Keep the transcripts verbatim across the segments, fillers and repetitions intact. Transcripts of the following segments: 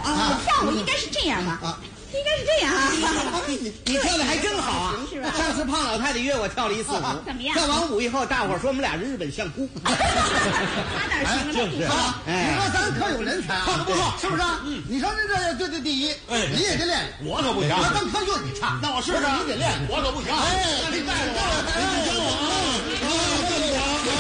啊，跳舞应该是这样吧？啊。应该是这样啊！ 你你跳的还真好啊！ 是吧？ 上次胖老太太约我跳了一次舞， 怎么样？ 跳完舞以后，大伙儿说我们俩是日本相扑。 他哪行了？ 就是啊！你说咱可有人才啊， 唱的不错， 是不是？嗯，你说这这这这第一，哎，你也得练， 我可不行。 那咱可有你唱， 那我试试， 你得练， 我可不行。哎，你带着我，你教我啊！啊，跟着我，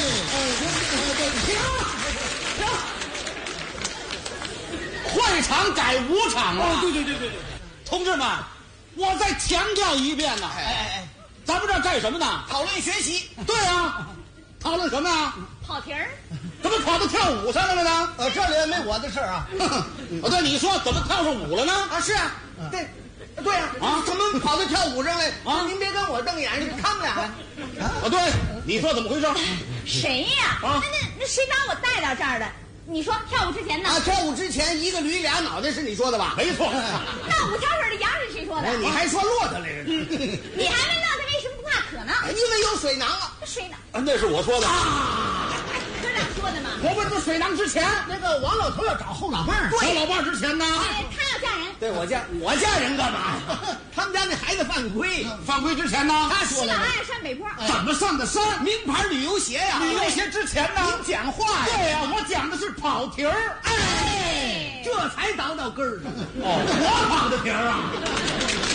哎，停停，会场改舞场啊！ 对对对对对， 同志们，我再强调一遍呢。 哎哎哎， 咱们这干什么呢？ 讨论学习。 对啊，讨论什么呀？ 跑题儿。 怎么跑到跳舞上来了呢？ 呃，这里没我的事儿啊。 哦，对，你说怎么跳上舞了呢？ 啊，是啊，对，对啊，啊，怎么跑到跳舞上来？啊，您别跟我瞪眼，是他们俩。 啊，对，你说怎么回事？ 谁呀？啊，那那那谁把我带到这儿的？你说跳舞之前呢？ 啊，跳舞之前一个驴俩脑袋是你说的吧？ 没错。 那五条腿的羊是谁说的？ 你还说骆驼来着？ 你还问骆驼为什么不怕渴呢？ 因为有水囊啊。 水囊？ 啊，那是我说的。 啊，科长说的嘛。 我问这水囊之前， 那个王老头要找后老伴儿， 找老伴儿之前呢？ 他要嫁人。 对，我嫁我嫁人干嘛？他们家那孩子犯规， 犯规之前呢？ 他说新郎爱上北坡， 怎么上的山？ 名牌旅游鞋呀， 旅游鞋之前呢？ 您讲话呀？ 对呀，我讲的是跑题儿， 哎，这才倒到根儿上。 哦，我跑的题儿啊。